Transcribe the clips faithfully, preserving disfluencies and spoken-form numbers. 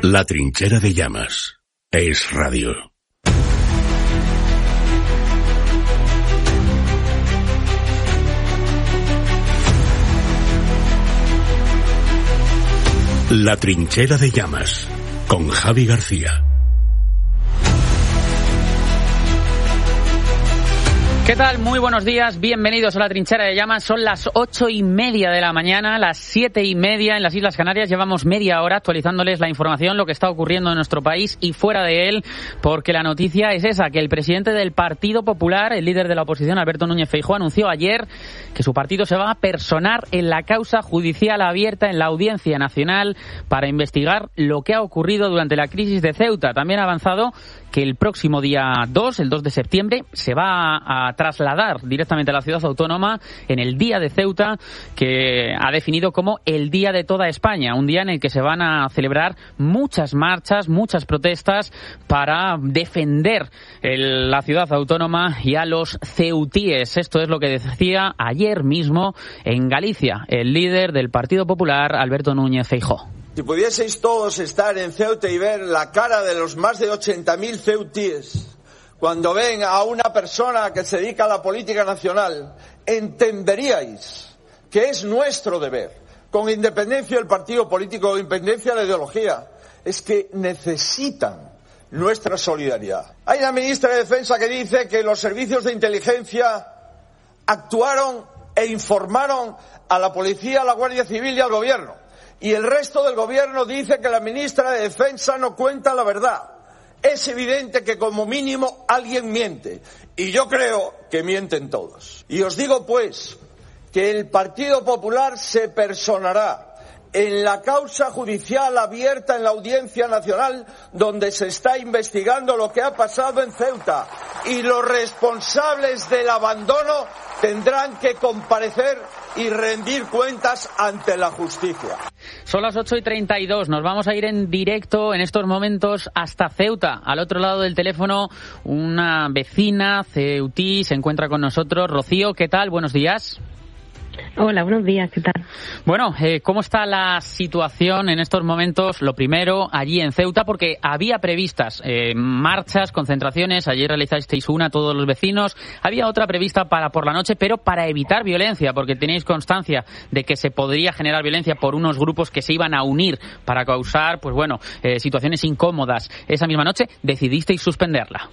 La Trinchera de Llamas. Es radio. La Trinchera de Llamas, con Javi García. ¿Qué tal? Muy buenos días, bienvenidos a La Trinchera de Llamas. Son las ocho y media de la mañana, las siete y media en las Islas Canarias. Llevamos media hora actualizándoles la información, lo que está ocurriendo en nuestro país y fuera de él, porque la noticia es esa, que el presidente del Partido Popular, el líder de la oposición, Alberto Núñez Feijóo, anunció ayer que su partido se va a personar en la causa judicial abierta en la Audiencia Nacional para investigar lo que ha ocurrido durante la crisis de Ceuta. También ha avanzado que el próximo día dos, el dos de septiembre, se va a trasladar directamente a la ciudad autónoma en el Día de Ceuta, que ha definido como el Día de toda España, un día en el que se van a celebrar muchas marchas, muchas protestas para defender el, la ciudad autónoma y a los ceutíes. Esto es lo que decía ayer mismo en Galicia el líder del Partido Popular, Alberto Núñez Feijóo. Si pudieseis todos estar en Ceuta y ver la cara de los más de ochenta mil ceutíes cuando ven a una persona que se dedica a la política nacional, entenderíais que es nuestro deber, con independencia del partido político, con independencia de la ideología, es que necesitan nuestra solidaridad. Hay una ministra de Defensa que dice que los servicios de inteligencia actuaron e informaron a la policía, a la Guardia Civil y al gobierno. Y el resto del gobierno dice que la ministra de Defensa no cuenta la verdad. Es evidente que como mínimo alguien miente. Y yo creo que mienten todos. Y os digo pues que el Partido Popular se personará en la causa judicial abierta en la Audiencia Nacional, donde se está investigando lo que ha pasado en Ceuta. Y los responsables del abandono tendrán que comparecer y rendir cuentas ante la justicia. Son las ocho y treinta y dos. Nos vamos a ir en directo en estos momentos hasta Ceuta. Al otro lado del teléfono, una vecina ceutí se encuentra con nosotros. Rocío, ¿qué tal? Buenos días. Hola, buenos días, ¿qué tal? Bueno, eh, ¿cómo está la situación en estos momentos? Lo primero, allí en Ceuta, porque había previstas eh, marchas, concentraciones. Ayer realizasteis una, todos los vecinos. Había otra prevista para por la noche, pero para evitar violencia, porque tenéis constancia de que se podría generar violencia por unos grupos que se iban a unir para causar, pues bueno, eh, situaciones incómodas. Esa misma noche decidisteis suspenderla.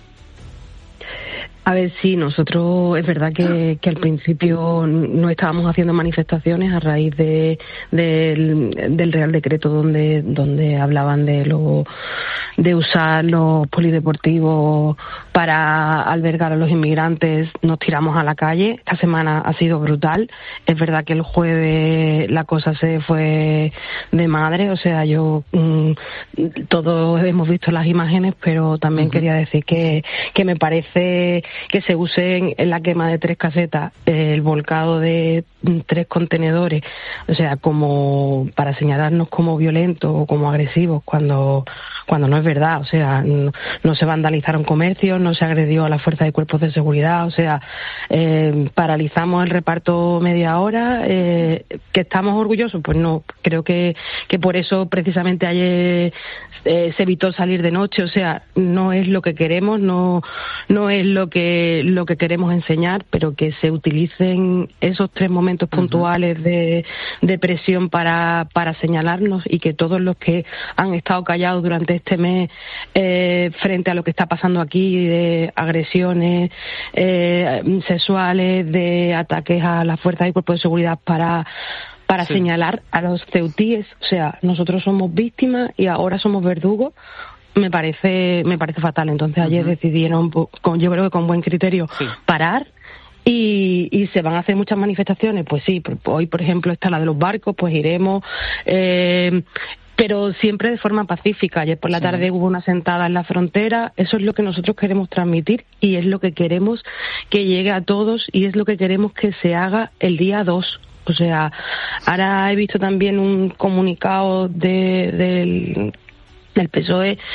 A ver, sí, nosotros es verdad que, que al principio no estábamos haciendo manifestaciones a raíz de, de del Real Decreto donde donde hablaban de lo de usar los polideportivos para albergar a los inmigrantes. Nos tiramos a la calle. Esta semana ha sido brutal. Es verdad que el jueves la cosa se fue de madre, o sea, yo mmm, todos hemos visto las imágenes, pero también uh-huh. quería decir que que me parece que se use en la quema de tres casetas, el volcado de tres contenedores, o sea, como para señalarnos como violentos o como agresivos, cuando cuando no es verdad. O sea, no, no se vandalizaron comercios, no se agredió a las fuerzas y cuerpos de seguridad, o sea, eh, paralizamos el reparto media hora. Eh, ¿que estamos orgullosos? Pues no, creo que, que por eso precisamente ayer eh, se evitó salir de noche. O sea, no es lo que queremos, no no es lo que lo que queremos enseñar, pero que se utilicen esos tres momentos puntuales de, de presión para, para señalarnos, y que todos los que han estado callados durante este mes eh, frente a lo que está pasando aquí, de agresiones eh, sexuales, de ataques a las fuerzas y cuerpos de seguridad para para sí. señalar a los ceutíes. O sea, nosotros somos víctimas y ahora somos verdugos. Me parece me parece fatal. Entonces ayer uh-huh. decidieron, con, yo creo que con buen criterio, sí. parar. Y, y se van a hacer muchas manifestaciones. Pues sí, hoy por ejemplo está la de los barcos, pues iremos, eh, pero siempre de forma pacífica. Ayer por la sí. tarde hubo una sentada en la frontera. Eso es lo que nosotros queremos transmitir y es lo que queremos que llegue a todos, y es lo que queremos que se haga el día dos. O sea, ahora he visto también un comunicado de, del del P S O E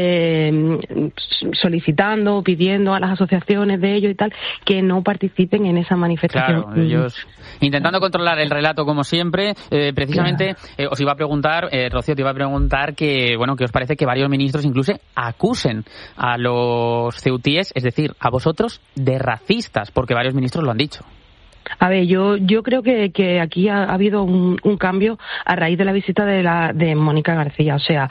eh, solicitando, pidiendo a las asociaciones de ellos y tal que no participen en esa manifestación. Claro, ellos intentando controlar el relato como siempre. Eh, precisamente claro. eh, os iba a preguntar, eh, Rocío, te iba a preguntar que, bueno, que os parece que varios ministros incluso acusen a los ceutíes, es decir, a vosotros, de racistas, porque varios ministros lo han dicho. A ver, yo yo creo que, que aquí ha, ha habido un, un cambio a raíz de la visita de la de Mónica García. O sea,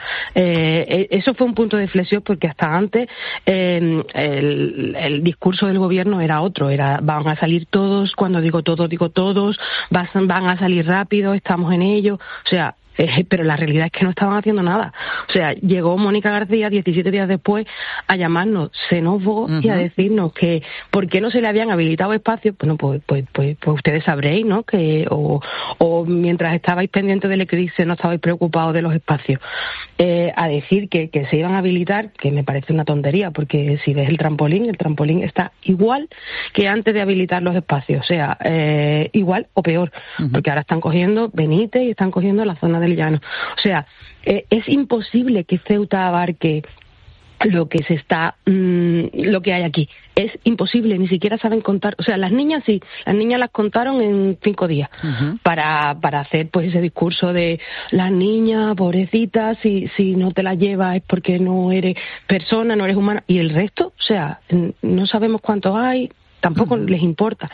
eh, eso fue un punto de inflexión porque hasta antes eh, el, el discurso del gobierno era otro. Era van a salir todos, cuando digo todos, digo todos, van, van a salir rápido, estamos en ello. O sea, Eh, pero la realidad es que no estaban haciendo nada. O sea, llegó Mónica García diecisiete días después a llamarnos xenófobos uh-huh. y a decirnos que por qué no se le habían habilitado espacios. Bueno, pues pues pues, pues ustedes sabréis, ¿no? Que o, o mientras estabais pendientes del eclipse no estabais preocupados de los espacios. Eh, a decir que, que se iban a habilitar, que me parece una tontería, porque si ves el trampolín, el trampolín está igual que antes de habilitar los espacios. O sea, eh, igual o peor, uh-huh. porque ahora están cogiendo Benítez y están cogiendo la zona de del llano. O sea, eh, es imposible que Ceuta abarque lo que se está, mmm, lo que hay aquí. Es imposible, ni siquiera saben contar. O sea, las niñas sí, las niñas las contaron en cinco días uh-huh. para para hacer pues ese discurso de las niñas, pobrecitas, si, si no te las llevas es porque no eres persona, no eres humana. Y el resto, o sea, no sabemos cuántos hay. Tampoco les importa,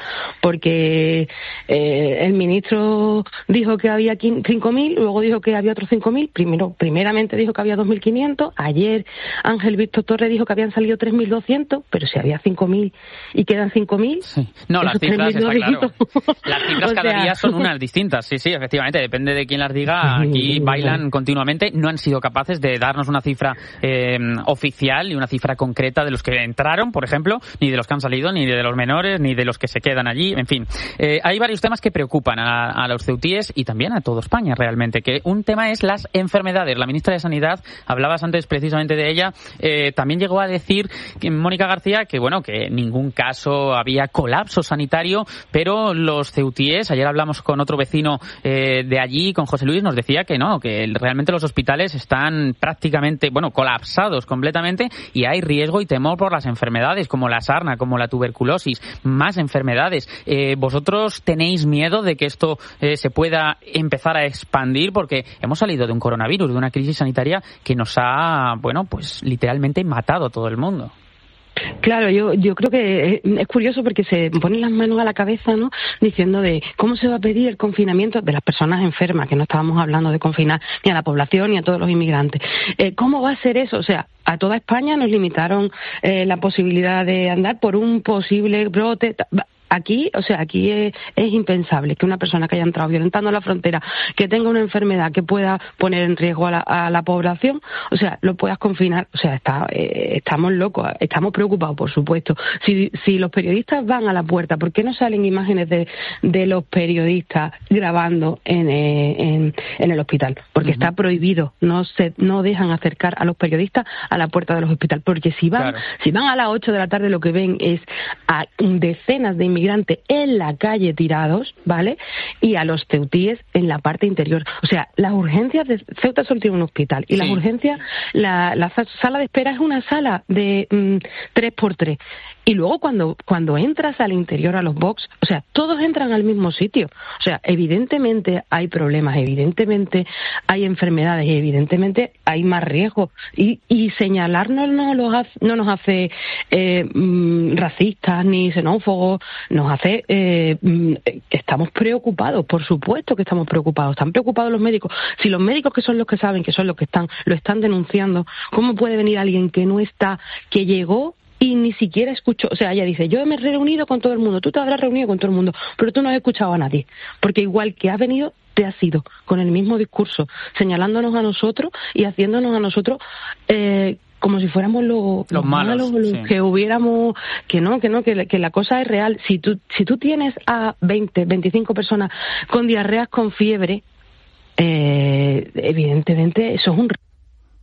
porque eh, el ministro dijo que había cinco mil, luego dijo que había otros cinco mil, primero, primeramente dijo que había dos mil quinientos, ayer Ángel Víctor Torres dijo que habían salido tres mil doscientos, pero si había cinco mil y quedan cinco mil... Sí. No, las cifras, está claro. Las cifras cada sea... día son unas distintas, sí, sí, efectivamente, depende de quién las diga, aquí bailan continuamente, no han sido capaces de darnos una cifra eh, oficial y una cifra concreta de los que entraron, por ejemplo, ni de los que han salido, ni de los menores, ni de los que se quedan allí, en fin. Eh, hay varios temas que preocupan a, a los ceutíes y también a toda España realmente, que un tema es las enfermedades. La ministra de Sanidad, hablabas antes precisamente de ella, eh, también llegó a decir, que Mónica García, que bueno, que en ningún caso había colapso sanitario, pero los ceutíes, ayer hablamos con otro vecino eh, de allí, con José Luis, nos decía que no, que realmente los hospitales están prácticamente, bueno, colapsados completamente y hay riesgo y temor por las enfermedades como la sarna, como la tuberculosis, más enfermedades. Eh, ¿Vosotros tenéis miedo de que esto eh, se pueda empezar a expandir? Porque hemos salido de un coronavirus, de una crisis sanitaria que nos ha, bueno, pues literalmente matado a todo el mundo. Claro, yo yo creo que es curioso porque se ponen las manos a la cabeza, ¿no? Diciendo de cómo se va a pedir el confinamiento de las personas enfermas, que no estábamos hablando de confinar ni a la población ni a todos los inmigrantes. Eh, ¿Cómo va a ser eso? O sea, a toda España nos limitaron eh, la posibilidad de andar por un posible brote. Aquí, o sea, aquí es, es impensable que una persona que haya entrado violentando la frontera, que tenga una enfermedad que pueda poner en riesgo a la, a la población, o sea, lo puedas confinar. O sea, está, eh, estamos locos, estamos preocupados, por supuesto. Si, si los periodistas van a la puerta, ¿por qué no salen imágenes de, de los periodistas grabando en, eh, en, en el hospital? Porque uh-huh. está prohibido, no se, no dejan acercar a los periodistas a la puerta de los hospitales, porque si van, claro. si van a las ocho de la tarde lo que ven es a decenas de inmigrantes en la calle tirados, ¿vale? Y a los ceutíes en la parte interior. O sea, las urgencias de Ceuta solo tiene un hospital y sí. las urgencias, la, la sala de espera es una sala de mmm, tres por tres. Y luego cuando cuando entras al interior a los box, o sea, todos entran al mismo sitio. O sea, evidentemente hay problemas, evidentemente hay enfermedades, y evidentemente hay más riesgo. Y, y señalarnos no, los hace, no nos hace eh, mm, racistas ni xenófobos, nos hace... Eh, mm, estamos preocupados, por supuesto que estamos preocupados. Están preocupados los médicos. Si los médicos, que son los que saben, que son los que están lo están denunciando, ¿cómo puede venir alguien que no está, que llegó y ni siquiera escuchó? O sea, ella dice, yo me he reunido con todo el mundo, tú te habrás reunido con todo el mundo, pero tú no has escuchado a nadie, porque igual que has venido, te has ido con el mismo discurso, señalándonos a nosotros y haciéndonos a nosotros eh, como si fuéramos lo, los, los malos, malos los sí. que hubiéramos, que no, que no, que, que la cosa es real. Si tú, si tú tienes a veinte, veinticinco personas con diarreas, con fiebre, eh, evidentemente eso es un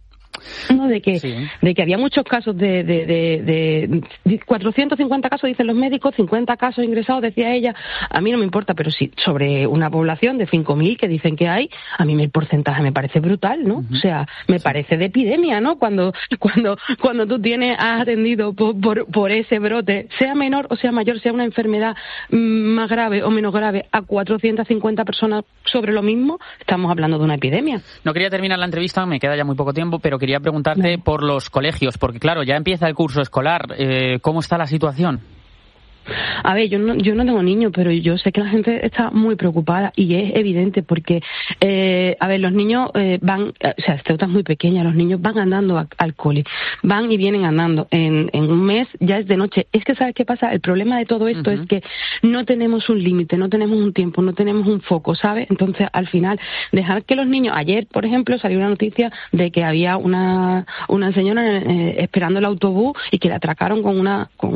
¿no? De que, sí. de que había muchos casos de, de, de, de cuatrocientos cincuenta casos, dicen los médicos, cincuenta casos ingresados, decía ella. A mí no me importa, pero sí, sobre una población de cinco mil que dicen que hay, a mí el porcentaje me parece brutal, ¿no? Uh-huh. O sea, me sí. parece de epidemia, ¿no? Cuando cuando cuando tú tienes, has atendido por, por, por ese brote, sea menor o sea mayor, sea una enfermedad más grave o menos grave, a cuatrocientas cincuenta personas sobre lo mismo, estamos hablando de una epidemia. No quería terminar la entrevista, me queda ya muy poco tiempo, pero quería preguntarte no. por los colegios, porque claro, ya empieza el curso escolar. Eh, ¿Cómo está la situación? A ver, yo no, yo no tengo niños, pero yo sé que la gente está muy preocupada y es evidente porque, eh, a ver, los niños eh, van, o sea, Ceuta es muy pequeña, los niños van andando a, al cole, van y vienen andando. En, en un mes ya es de noche. Es que, ¿sabes qué pasa? El problema de todo esto uh-huh. es que no tenemos un límite, no tenemos un tiempo, no tenemos un foco, ¿sabes? Entonces, al final, dejar que los niños... Ayer, por ejemplo, salió una noticia de que había una una señora eh, esperando el autobús y que la atracaron con una con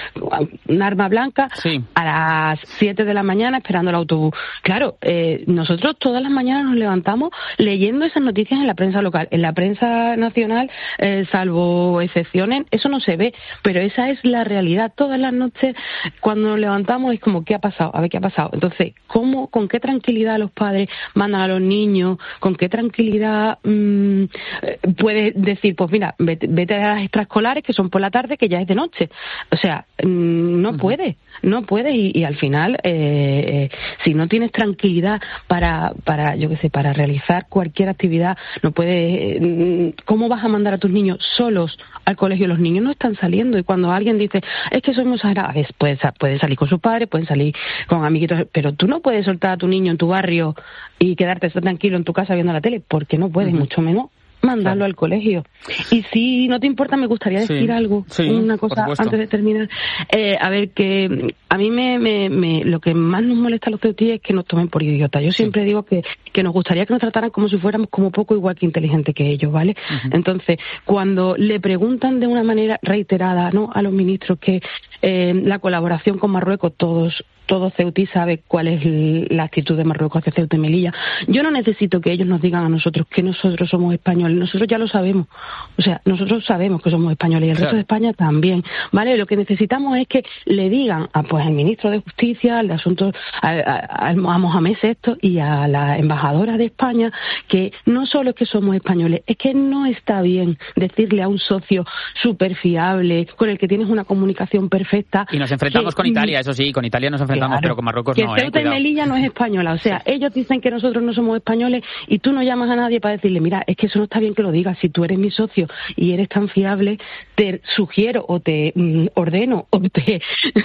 un arma blanca sí. a las siete de la mañana esperando el autobús. Claro, eh, nosotros todas las mañanas nos levantamos leyendo esas noticias en la prensa local. En la prensa nacional, eh, salvo excepciones, eso no se ve, pero esa es la realidad. Todas las noches cuando nos levantamos es como, ¿qué ha pasado? A ver, ¿qué ha pasado? Entonces, ¿cómo, con qué tranquilidad los padres mandan a los niños? ¿Con qué tranquilidad mmm, puedes decir, pues mira, vete, vete a las extraescolares que son por la tarde, que ya es de noche? O sea, mmm, no uh-huh. puede. No puedes y, y al final, eh, eh, si no tienes tranquilidad para, para, yo qué sé, para realizar cualquier actividad, no puedes. Eh, ¿Cómo vas a mandar a tus niños solos al colegio? Los niños no están saliendo y cuando alguien dice, es que soy muy exagerada, puedes, puedes salir con sus padres, pueden salir con amiguitos, pero tú no puedes soltar a tu niño en tu barrio y quedarte tranquilo en tu casa viendo la tele, porque no puedes, uh-huh. mucho menos mandarlo claro. al colegio. Y si no te importa, me gustaría decir sí, algo, sí, una cosa antes de terminar. Eh, a ver, que a mí me, me, me lo que más nos molesta a los ceutíes es que nos tomen por idiotas. Yo sí. siempre digo que, que nos gustaría que nos trataran como si fuéramos como poco igual que inteligentes que ellos, ¿vale? Uh-huh. Entonces, cuando le preguntan de una manera reiterada, ¿no?, a los ministros que eh, la colaboración con Marruecos, todos todo ceutí sabe cuál es la actitud de Marruecos hacia Ceuta y Melilla. Yo no necesito que ellos nos digan a nosotros que nosotros somos españoles, nosotros ya lo sabemos. O sea, nosotros sabemos que somos españoles y el claro. resto de España también, ¿vale? Lo que necesitamos es que le digan a, pues, al ministro de Justicia, al de Asuntos, a, a, a Mohamed sexto y a la embajadora de España que no solo es que somos españoles, es que no está bien decirle a un socio súper fiable, con el que tienes una comunicación perfecta. Y nos enfrentamos que, con Italia, eso sí, con Italia nos enfrentamos. Claro, pero con Marruecos que no, Ceuta eh, y Melilla no es española, o sea, sí. ellos dicen que nosotros no somos españoles y tú no llamas a nadie para decirle, mira, es que eso no está bien que lo digas, si tú eres mi socio y eres tan fiable, te sugiero o te mm, ordeno o te,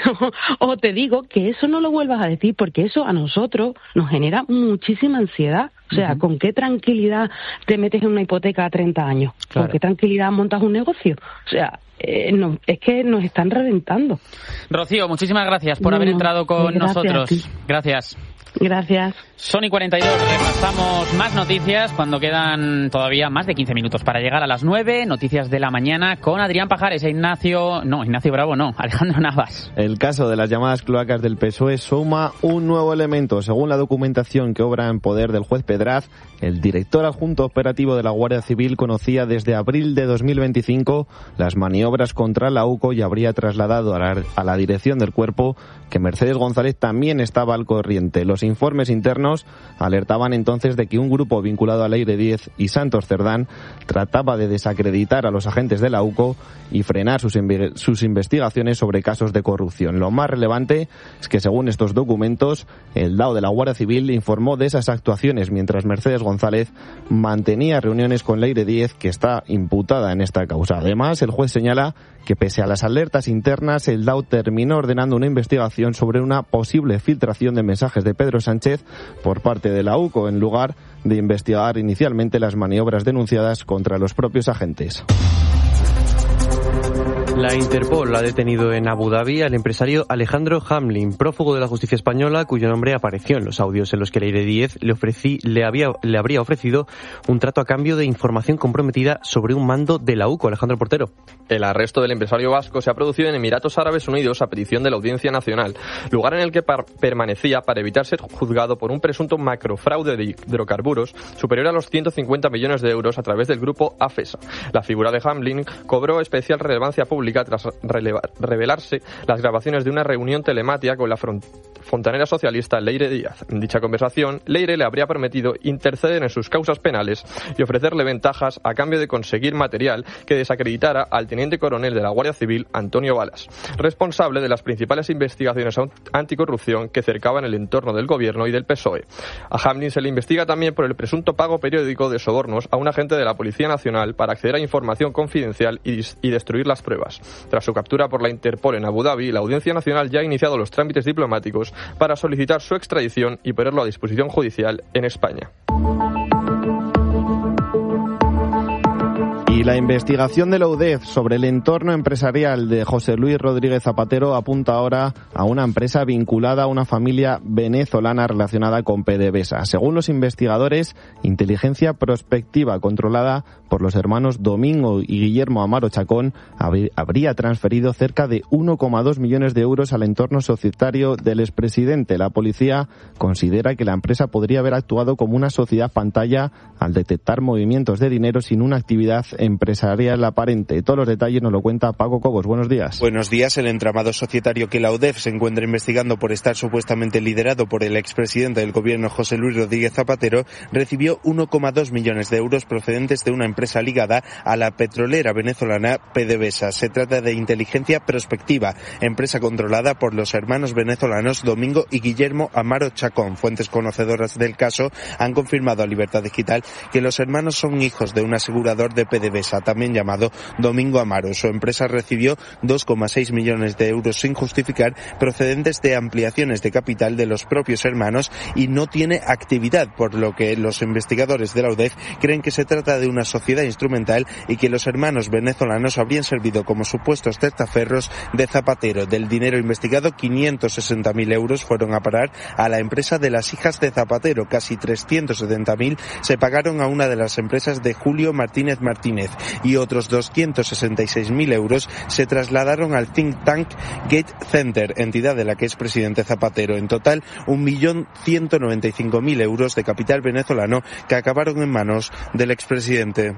o te digo que eso no lo vuelvas a decir, porque eso a nosotros nos genera muchísima ansiedad. O sea, uh-huh. ¿con qué tranquilidad te metes en una hipoteca a treinta años? Claro. ¿Con qué tranquilidad montas un negocio? O sea, eh, no, es que nos están reventando. Rocío, muchísimas gracias por no, haber entrado con gracias nosotros. Gracias. Gracias. Son y cuarenta y dos, repasamos más noticias cuando quedan todavía más de quince minutos para llegar a las nueve, noticias de la mañana con Adrián Pajares e Ignacio, no, Ignacio Bravo no, Alejandro Navas. El caso de las llamadas cloacas del P S O E suma un nuevo elemento. Según la documentación que obra en poder del juez Pedraz, el director adjunto operativo de la Guardia Civil conocía desde abril de dos mil veinticinco las maniobras contra la UCO y habría trasladado a la, a la dirección del cuerpo que Mercedes González también estaba al corriente. Los informes internos alertaban entonces de que un grupo vinculado a Leire diez y Santos Cerdán trataba de desacreditar a los agentes de la UCO y frenar sus, inve- sus investigaciones sobre casos de corrupción. Lo más relevante es que, según estos documentos, el D A O de la Guardia Civil informó de esas actuaciones mientras Mercedes González mantenía reuniones con Leire diez, que está imputada en esta causa. Además, el juez señala que, pese a las alertas internas, el D A O terminó ordenando una investigación sobre una posible filtración de mensajes de Pedro Sánchez por parte de la UCO, en lugar de investigar inicialmente las maniobras denunciadas contra los propios agentes. La Interpol ha detenido en Abu Dhabi al empresario Alejandro Hamlin, prófugo de la justicia española, cuyo nombre apareció en los audios en los que Leire Díez le, ofrecí, le, había, le habría ofrecido un trato a cambio de información comprometida sobre un mando de la U C O. Alejandro Portero. El arresto del empresario vasco se ha producido en Emiratos Árabes Unidos a petición de la Audiencia Nacional, lugar en el que par- permanecía para evitar ser juzgado por un presunto macrofraude de hidrocarburos superior a los ciento cincuenta millones de euros a través del grupo AFESA. La figura de Hamlin cobró especial relevancia pública tras relevar, revelarse las grabaciones de una reunión telemática con la front, fontanera socialista Leire Díaz. En dicha conversación, Leire le habría prometido interceder en sus causas penales y ofrecerle ventajas a cambio de conseguir material que desacreditara al teniente coronel de la Guardia Civil, Antonio Balas, responsable de las principales investigaciones anticorrupción que cercaban el entorno del gobierno y del P S O E. A Hamlin se le investiga también por el presunto pago periódico de sobornos a un agente de la Policía Nacional para acceder a información confidencial y, y destruir las pruebas. Tras su captura por la Interpol en Abu Dhabi, la Audiencia Nacional ya ha iniciado los trámites diplomáticos para solicitar su extradición y ponerlo a disposición judicial en España. Y la investigación de la U D E F sobre el entorno empresarial de José Luis Rodríguez Zapatero apunta ahora a una empresa vinculada a una familia venezolana relacionada con PDVSA. Según los investigadores, inteligencia prospectiva controlada por los hermanos Domingo y Guillermo Amaro Chacón habría transferido cerca de uno coma dos millones de euros al entorno societario del expresidente. La policía considera que la empresa podría haber actuado como una sociedad pantalla al detectar movimientos de dinero sin una actividad empresarial aparente. Todos los detalles nos lo cuenta Paco Cobos. Buenos días. Buenos días. El entramado societario que la U D E F se encuentra investigando por estar supuestamente liderado por el expresidente del gobierno José Luis Rodríguez Zapatero recibió uno coma dos millones de euros procedentes de una empresa ligada a la petrolera venezolana PDVSA. Se trata de Inteligencia Prospectiva, empresa controlada por los hermanos venezolanos Domingo y Guillermo Amaro Chacón. Fuentes conocedoras del caso han confirmado a Libertad Digital que los hermanos son hijos de un asegurador de PDVSA, también llamado Domingo Amaro. Su empresa recibió dos coma seis millones de euros sin justificar procedentes de ampliaciones de capital de los propios hermanos y no tiene actividad, por lo que los investigadores de la U D E F creen que se trata de una sociedad instrumental y que los hermanos venezolanos habrían servido como supuestos testaferros de Zapatero. Del dinero investigado, quinientos sesenta mil euros fueron a parar a la empresa de las hijas de Zapatero. Casi trescientos setenta mil se pagaron a una de las empresas de Julio Martínez Martínez y otros doscientos sesenta y seis mil euros se trasladaron al think tank Gate Center, entidad de la que es presidente Zapatero. En total, un millón ciento noventa y cinco mil euros de capital venezolano que acabaron en manos del expresidente.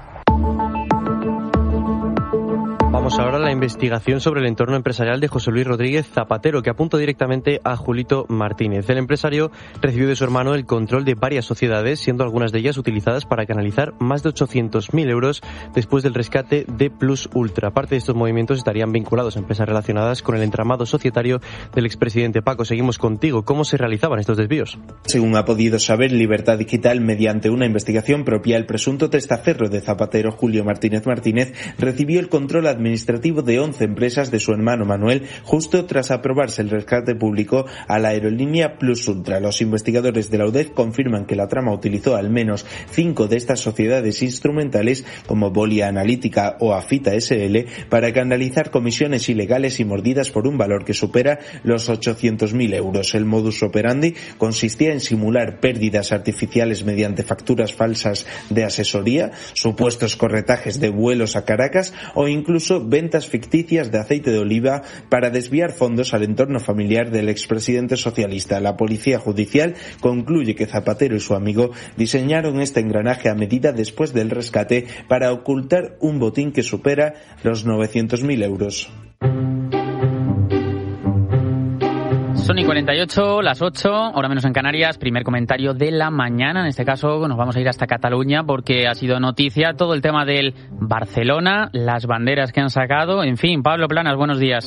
Vamos ahora a la investigación sobre el entorno empresarial de José Luis Rodríguez Zapatero, que apunta directamente a Julito Martínez. El empresario recibió de su hermano el control de varias sociedades, siendo algunas de ellas utilizadas para canalizar más de ochocientos mil euros después del rescate de Plus Ultra. Parte de estos movimientos estarían vinculados a empresas relacionadas con el entramado societario del expresidente. Paco, seguimos contigo. ¿Cómo se realizaban estos desvíos? Según ha podido saber Libertad Digital, mediante una investigación propia, el presunto testaferro de Zapatero, Julio Martínez Martínez, recibió el control administrativo administrativo de once empresas de su hermano Manuel justo tras aprobarse el rescate público a la aerolínea Plus Ultra. Los investigadores de la U D E F confirman que la trama utilizó al menos cinco de estas sociedades instrumentales como Bolia Analítica o Afita S L para canalizar comisiones ilegales y mordidas por un valor que supera los ochocientos mil euros. El modus operandi consistía en simular pérdidas artificiales mediante facturas falsas de asesoría, supuestos corretajes de vuelos a Caracas o incluso ventas ficticias de aceite de oliva para desviar fondos al entorno familiar del expresidente socialista. La policía judicial concluye que Zapatero y su amigo diseñaron este engranaje a medida después del rescate para ocultar un botín que supera los novecientos mil euros. Son y cuarenta y ocho, las ocho, ahora menos en Canarias, primer comentario de la mañana. En este caso nos vamos a ir hasta Cataluña porque ha sido noticia todo el tema del Barcelona, las banderas que han sacado. En fin, Pablo Planas, buenos días.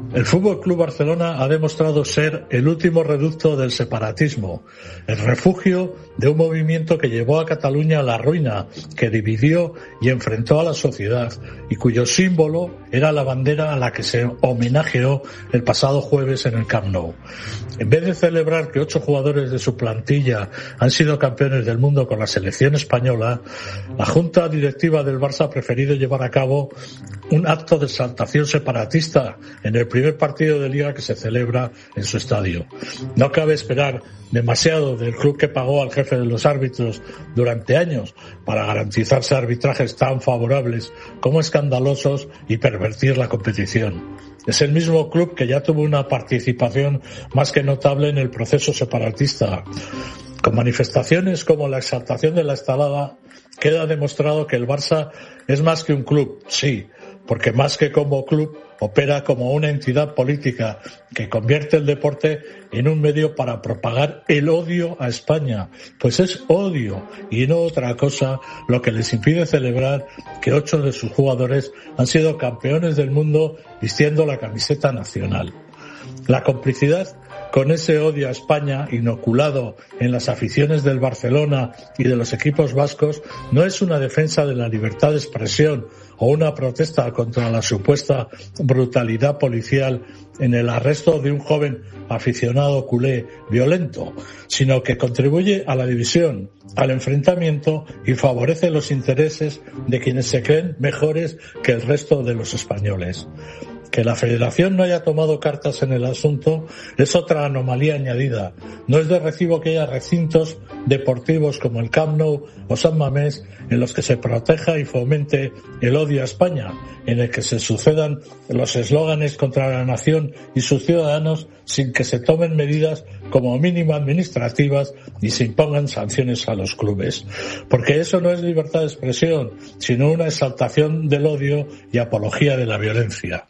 El Fútbol Club Barcelona ha demostrado ser el último reducto del separatismo, el refugio de un movimiento que llevó a Cataluña a la ruina, que dividió y enfrentó a la sociedad y cuyo símbolo era la bandera a la que se homenajeó el pasado jueves en el Camp Nou. En vez de celebrar que ocho jugadores de su plantilla han sido campeones del mundo con la selección española, la Junta Directiva del Barça ha preferido llevar a cabo un acto de exaltación separatista en el primer partido de Liga que se celebra en su estadio. No cabe esperar demasiado del club que pagó al jefe de los árbitros durante años para garantizarse arbitrajes tan favorables como escandalosos y pervertir la competición. Es el mismo club que ya tuvo una participación más que notable en el proceso separatista. Con manifestaciones como la exaltación de la estalada, queda demostrado que el Barça es más que un club, sí, porque más que como club opera como una entidad política que convierte el deporte en un medio para propagar el odio a España, pues es odio y no otra cosa lo que les impide celebrar que ocho de sus jugadores han sido campeones del mundo vistiendo la camiseta nacional. La complicidad con ese odio a España inoculado en las aficiones del Barcelona y de los equipos vascos no es una defensa de la libertad de expresión o una protesta contra la supuesta brutalidad policial en el arresto de un joven aficionado culé violento, sino que contribuye a la división, al enfrentamiento y favorece los intereses de quienes se creen mejores que el resto de los españoles. Que la Federación no haya tomado cartas en el asunto es otra anomalía añadida. No es de recibo que haya recintos deportivos como el Camp Nou o San Mamés en los que se proteja y fomente el odio a España, en el que se sucedan los eslóganes contra la nación y sus ciudadanos sin que se tomen medidas como mínimo administrativas y se impongan sanciones a los clubes. Porque eso no es libertad de expresión, sino una exaltación del odio y apología de la violencia.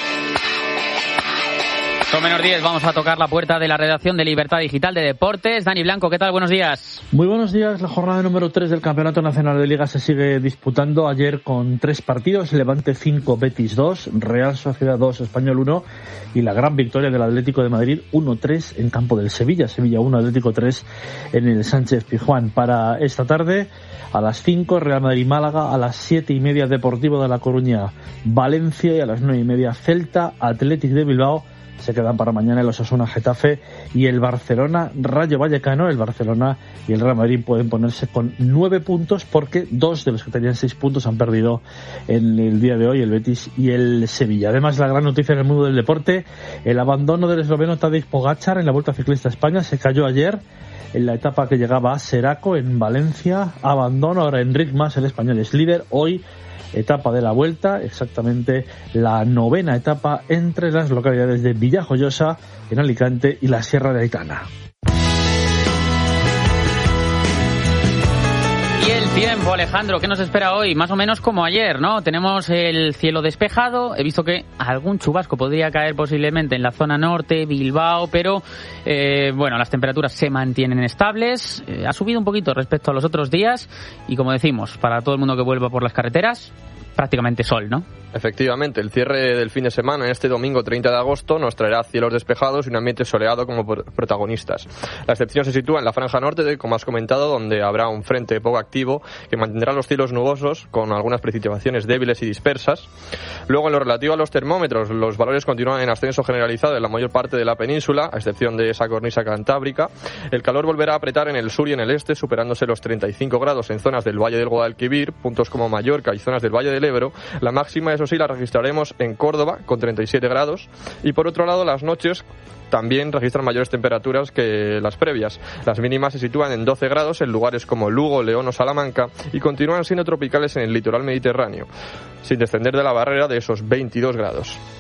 Con menos diez vamos a tocar la puerta de la redacción de Libertad Digital de Deportes. Dani Blanco, ¿qué tal? Buenos días. Muy buenos días. La jornada número tres del Campeonato Nacional de Liga se sigue disputando ayer con tres partidos. Levante cinco, Betis dos, Real Sociedad dos, Español uno y la gran victoria del Atlético de Madrid uno tres en campo del Sevilla. Sevilla uno, Atlético tres en el Sánchez Pizjuán. Para esta tarde, a las cinco, Real Madrid-Málaga, a las siete y media, Deportivo de La Coruña, Valencia y a las nueve y media, Celta, Athletic de Bilbao. Se quedan para mañana el Osasuna Getafe y el Barcelona Rayo Vallecano. El Barcelona y el Real Madrid pueden ponerse con nueve puntos porque dos de los que tenían seis puntos han perdido en el día de hoy, el Betis y el Sevilla. Además, la gran noticia en el mundo del deporte, el abandono del esloveno Tadej Pogačar en la Vuelta Ciclista a España. Se cayó ayer en la etapa que llegaba a Seraco en Valencia. Abandono. Ahora Enric Mas, el español, es líder. Hoy etapa de la Vuelta, exactamente la novena etapa entre las localidades de Villajoyosa en Alicante y la Sierra de Aitana. Y el tiempo, Alejandro, ¿qué nos espera hoy? Más o menos como ayer, ¿no? Tenemos el cielo despejado. He visto que algún chubasco podría caer posiblemente en la zona norte, Bilbao, pero eh, bueno, las temperaturas se mantienen estables. Eh, ha subido un poquito respecto a los otros días y, como decimos, para todo el mundo que vuelva por las carreteras, prácticamente sol, ¿no? Efectivamente, el cierre del fin de semana, en este domingo treinta de agosto, nos traerá cielos despejados y un ambiente soleado como protagonistas. La excepción se sitúa en la franja norte, como has comentado, donde habrá un frente poco activo que mantendrá los cielos nubosos con algunas precipitaciones débiles y dispersas. Luego, en lo relativo a los termómetros, los valores continúan en ascenso generalizado en la mayor parte de la península, a excepción de esa cornisa cantábrica. El calor volverá a apretar en el sur y en el este, superándose los treinta y cinco grados en zonas del Valle del Guadalquivir, puntos como Mallorca y zonas del Valle del Ebro. La máxima, eso sí, la registraremos en Córdoba con treinta y siete grados y por otro lado las noches también registran mayores temperaturas que las previas. Las mínimas se sitúan en doce grados en lugares como Lugo, León o Salamanca y continúan siendo tropicales en el litoral mediterráneo, sin descender de la barrera de esos veintidós grados.